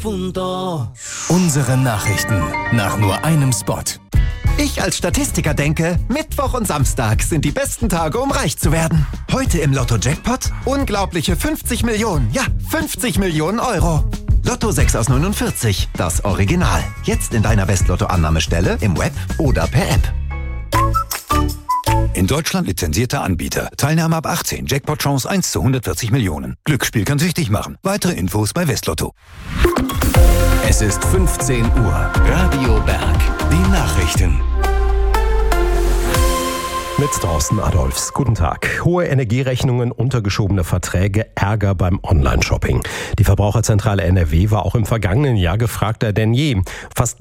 Unsere Nachrichten nach nur einem Spot. Ich als Statistiker denke, Mittwoch und Samstag sind die besten Tage, um reich zu werden. Heute im Lotto-Jackpot unglaubliche 50 Millionen. Ja, 50 Millionen Euro. Lotto 6 aus 49, das Original. Jetzt in deiner Westlotto-Annahmestelle, im Web oder per App. In Deutschland lizenzierter Anbieter. Teilnahme ab 18. Jackpot-Chance 1 zu 140 Millionen. Glücksspiel kann süchtig machen. Weitere Infos bei Westlotto. Es ist 15 Uhr. Radio Berg. Die Nachrichten. Mit Thorsten Adolfs. Guten Tag. Hohe Energierechnungen, untergeschobene Verträge, Ärger beim Online-Shopping. Die Verbraucherzentrale NRW war auch im vergangenen Jahr gefragter denn je. Fast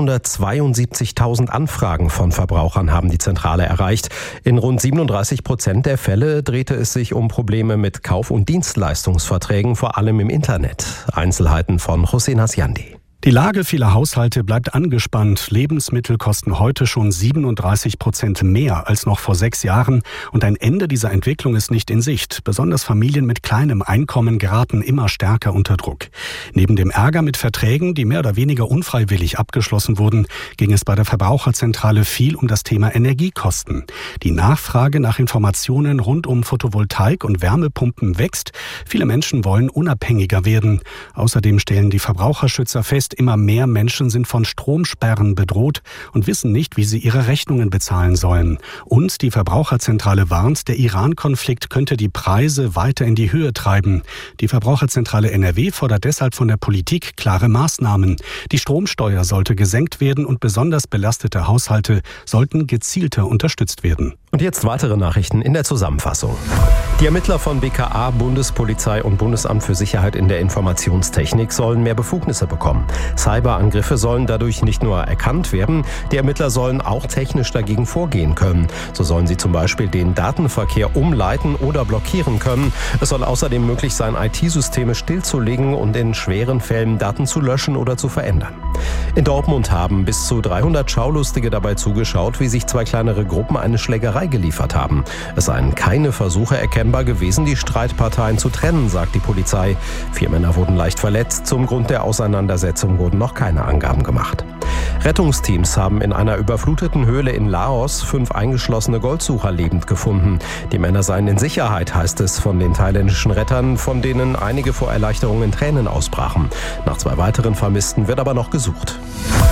372.000 Anfragen von Verbrauchern haben die Zentrale erreicht. In rund 37% der Fälle drehte es sich um Probleme mit Kauf- und Dienstleistungsverträgen, vor allem im Internet. Einzelheiten von Hussein Hasyandi. Die Lage vieler Haushalte bleibt angespannt. Lebensmittel kosten heute schon 37% mehr als noch vor 6 Jahren. Und ein Ende dieser Entwicklung ist nicht in Sicht. Besonders Familien mit kleinem Einkommen geraten immer stärker unter Druck. Neben dem Ärger mit Verträgen, die mehr oder weniger unfreiwillig abgeschlossen wurden, ging es bei der Verbraucherzentrale viel um das Thema Energiekosten. Die Nachfrage nach Informationen rund um Photovoltaik und Wärmepumpen wächst. Viele Menschen wollen unabhängiger werden. Außerdem stellen die Verbraucherschützer fest, immer mehr Menschen sind von Stromsperren bedroht und wissen nicht, wie sie ihre Rechnungen bezahlen sollen. Und die Verbraucherzentrale warnt, der Iran-Konflikt könnte die Preise weiter in die Höhe treiben. Die Verbraucherzentrale NRW fordert deshalb von der Politik klare Maßnahmen. Die Stromsteuer sollte gesenkt werden und besonders belastete Haushalte sollten gezielter unterstützt werden. Und jetzt weitere Nachrichten in der Zusammenfassung. Die Ermittler von BKA, Bundespolizei und Bundesamt für Sicherheit in der Informationstechnik sollen mehr Befugnisse bekommen. Cyberangriffe sollen dadurch nicht nur erkannt werden, die Ermittler sollen auch technisch dagegen vorgehen können. So sollen sie zum Beispiel den Datenverkehr umleiten oder blockieren können. Es soll außerdem möglich sein, IT-Systeme stillzulegen und in schweren Fällen Daten zu löschen oder zu verändern. In Dortmund haben bis zu 300 Schaulustige dabei zugeschaut, wie sich 2 kleinere Gruppen eine Schlägerei geliefert haben. Es seien keine Versuche erkennbar gewesen, die Streitparteien zu trennen, sagt die Polizei. 4 Männer wurden leicht verletzt. Zum Grund der Auseinandersetzung wurden noch keine Angaben gemacht. Rettungsteams haben in einer überfluteten Höhle in Laos 5 eingeschlossene Goldsucher lebend gefunden. Die Männer seien in Sicherheit, heißt es von den thailändischen Rettern, von denen einige vor Erleichterung in Tränen ausbrachen. Nach 2 weiteren Vermissten wird aber noch gesucht.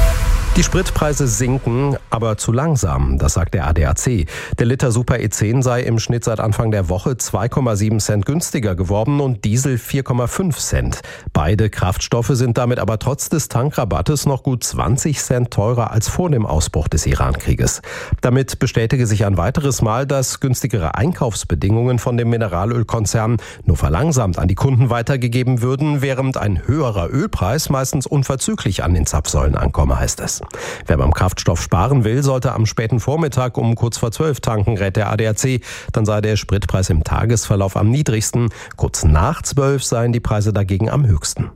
Die Spritpreise sinken, aber zu langsam, das sagt der ADAC. Der Liter Super E10 sei im Schnitt seit Anfang der Woche 2,7 Cent günstiger geworden und Diesel 4,5 Cent. Beide Kraftstoffe sind damit aber trotz des Tankrabattes noch gut 20 Cent teurer als vor dem Ausbruch des Iran-Krieges. Damit bestätige sich ein weiteres Mal, dass günstigere Einkaufsbedingungen von dem Mineralölkonzern nur verlangsamt an die Kunden weitergegeben würden, während ein höherer Ölpreis meistens unverzüglich an den Zapfsäulen ankomme, heißt es. Wer beim Kraftstoff sparen will, sollte am späten Vormittag um kurz vor 12 tanken, rät der ADAC. Dann sei der Spritpreis im Tagesverlauf am niedrigsten. Kurz nach 12 seien die Preise dagegen am höchsten.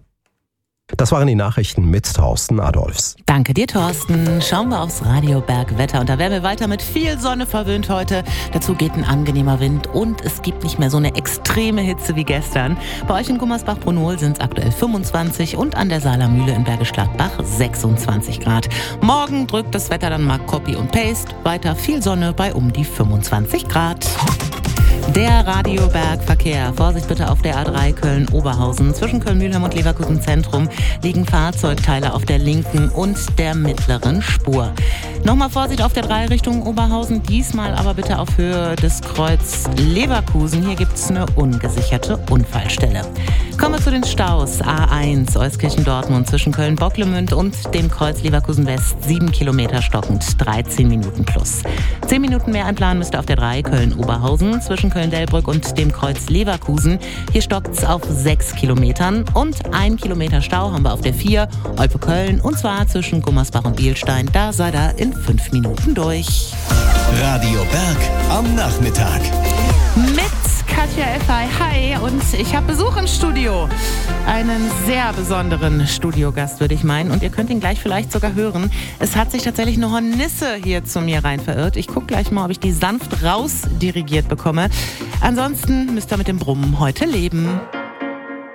Das waren die Nachrichten mit Thorsten Adolfs. Danke dir, Thorsten. Schauen wir aufs Radio Berg Wetter. Und da werden wir weiter mit viel Sonne verwöhnt heute. Dazu geht ein angenehmer Wind und es gibt nicht mehr so eine extreme Hitze wie gestern. Bei euch in Gummersbach-Brunol sind es aktuell 25 und an der Saaler-Mühle in Bergisch Gladbach 26 Grad. Morgen drückt das Wetter dann mal Copy und Paste. Weiter viel Sonne bei um die 25 Grad. Der Radiobergverkehr. Vorsicht bitte auf der A3 Köln-Oberhausen. Zwischen Köln-Mühlheim und Leverkusen Zentrum liegen Fahrzeugteile auf der linken und der mittleren Spur. Nochmal Vorsicht auf der 3 Richtung Oberhausen. Diesmal aber bitte auf Höhe des Kreuz Leverkusen. Hier gibt es eine ungesicherte Unfallstelle. Kommen wir zu den Staus. A1 Euskirchen-Dortmund zwischen Köln-Bocklemünd und dem Kreuz Leverkusen West. 7 Kilometer stockend, 13 Minuten plus. 10 Minuten mehr einplanen müsst ihr auf der 3 Köln-Oberhausen zwischen Köln-Delbrück und dem Kreuz Leverkusen. Hier stockt es auf 6 Kilometern und 1 Kilometer Stau haben wir auf der 4 Olpe-Köln und zwar zwischen Gummersbach und Bielstein. Da seid ihr in 5 Minuten durch. Radio Berg am Nachmittag. Mit Katja Effay. Hi, und ich habe Besuch im Studio. Einen sehr besonderen Studiogast, würde ich meinen. Und ihr könnt ihn gleich vielleicht sogar hören. Es hat sich tatsächlich eine Hornisse hier zu mir rein verirrt. Ich gucke gleich mal, ob ich die sanft rausdirigiert bekomme. Ansonsten müsst ihr mit dem Brummen heute leben.